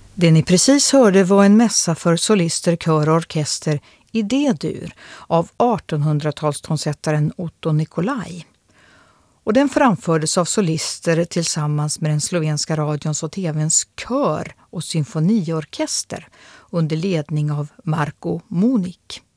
Det ni precis hörde var en mässa för solister, kör och orkester i D-dur av 1800-talstonsättaren Otto Nicolai. Och den framfördes av solister tillsammans med den slovenska radions och tvns kör och symfoniorkester under ledning av Marko Munic.